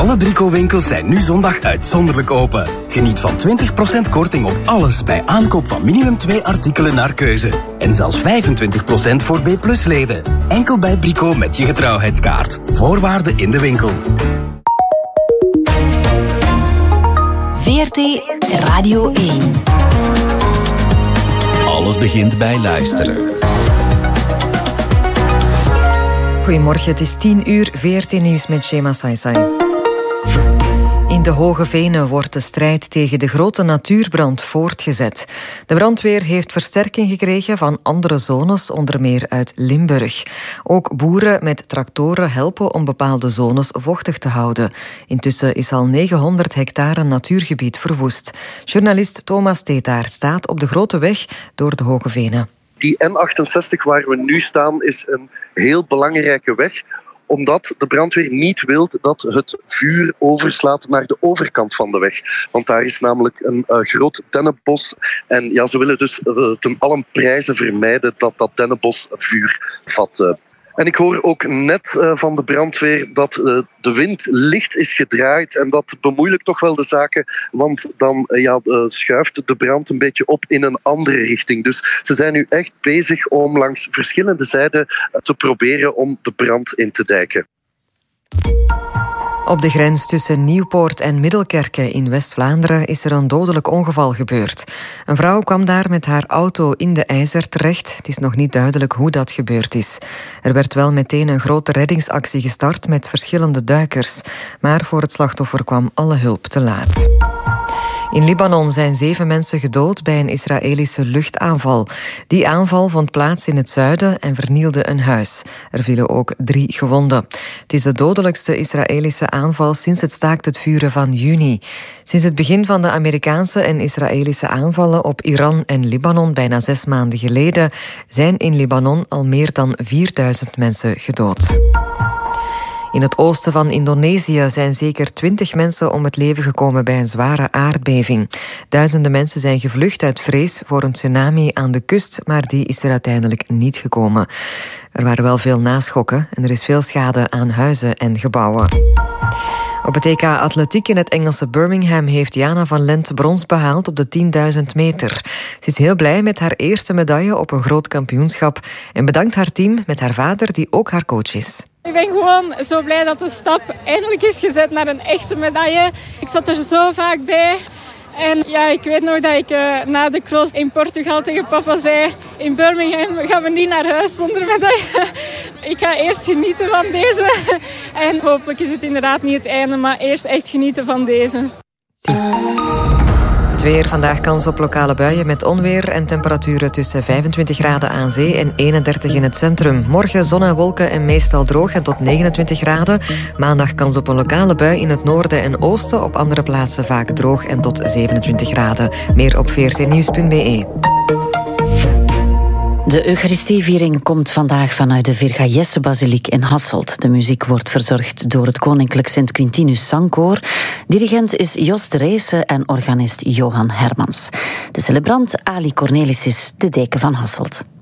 Alle Brico-winkels zijn nu zondag uitzonderlijk open. Geniet van 20% korting op alles bij aankoop van minimum 2 artikelen naar keuze. En zelfs 25% voor B+-leden. Enkel bij Brico met je getrouwheidskaart. Voorwaarden in de winkel. VRT Radio 1. Alles begint bij luisteren. Goedemorgen, het is 10:00, VRT Nieuws met Shema Saisai. In de Hoge Venen wordt de strijd tegen de grote natuurbrand voortgezet. De brandweer heeft versterking gekregen van andere zones, onder meer uit Limburg. Ook boeren met tractoren helpen om bepaalde zones vochtig te houden. Intussen is al 900 hectare natuurgebied verwoest. Journalist Thomas Teetaert staat op de grote weg door de Hoge Venen. Die N68 waar we nu staan is een heel belangrijke weg, omdat de brandweer niet wil dat het vuur overslaat naar de overkant van de weg. Want daar is namelijk een groot dennenbos. En ja, ze willen dus ten allen prijze vermijden dat dat dennenbos vuur vat. En ik hoor ook net van de brandweer dat de wind licht is gedraaid. En dat bemoeilijkt toch wel de zaken. Want dan schuift de brand een beetje op in een andere richting. Dus ze zijn nu echt bezig om langs verschillende zijden te proberen om de brand in te dijken. Op de grens tussen Nieuwpoort en Middelkerke in West-Vlaanderen is er een dodelijk ongeval gebeurd. Een vrouw kwam daar met haar auto in de IJzer terecht. Het is nog niet duidelijk hoe dat gebeurd is. Er werd wel meteen een grote reddingsactie gestart met verschillende duikers. Maar voor het slachtoffer kwam alle hulp te laat. In Libanon zijn 7 mensen gedood bij een Israëlische luchtaanval. Die aanval vond plaats in het zuiden en vernielde een huis. Er vielen ook 3 gewonden. Het is de dodelijkste Israëlische aanval sinds het staakt het vuren van juni. Sinds het begin van de Amerikaanse en Israëlische aanvallen op Iran en Libanon bijna 6 maanden geleden zijn in Libanon al meer dan 4000 mensen gedood. In het oosten van Indonesië zijn zeker 20 mensen om het leven gekomen bij een zware aardbeving. Duizenden mensen zijn gevlucht uit vrees voor een tsunami aan de kust, maar die is er uiteindelijk niet gekomen. Er waren wel veel naschokken en er is veel schade aan huizen en gebouwen. Op het EK Atletiek in het Engelse Birmingham heeft Jana van Lent brons behaald op de 10.000 meter. Ze is heel blij met haar eerste medaille op een groot kampioenschap en bedankt haar team met haar vader, die ook haar coach is. Ik ben gewoon zo blij dat de stap eindelijk is gezet naar een echte medaille. Ik zat er zo vaak bij. En ja, ik weet nog dat ik na de cross in Portugal tegen papa zei: in Birmingham gaan we niet naar huis zonder medaille. Ik ga eerst genieten van deze. En hopelijk is het inderdaad niet het einde, maar eerst echt genieten van deze. Het weer, vandaag kans op lokale buien met onweer en temperaturen tussen 25 graden aan zee en 31 in het centrum. Morgen zon en wolken en meestal droog en tot 29 graden. Maandag kans op een lokale bui in het noorden en oosten. Op andere plaatsen vaak droog en tot 27 graden. Meer op vrtnieuws.be. De Eucharistieviering komt vandaag vanuit de Virga-Jesse-basiliek in Hasselt. De muziek wordt verzorgd door het Koninklijk Sint-Quintinus Zangkoor. Dirigent is Jos Dreesen en organist Johan Hermans. De celebrant Ali Cornelis is de deken van Hasselt.